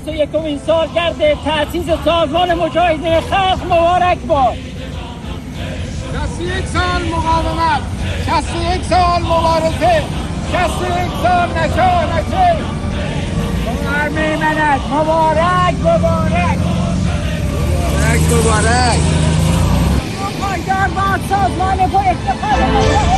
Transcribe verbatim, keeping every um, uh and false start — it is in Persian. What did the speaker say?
شصت و یکمین سالگرد تأسیس سازمان مجاهدین خلق مبارک باد. شصت و یک سال مقاومت، شصت و یک سال مبارزه، شصت و یک سال نشه نشه. مبارک میمند، مبارک مبارک مبارک مبارک. پایدار باد سازمان با افتخار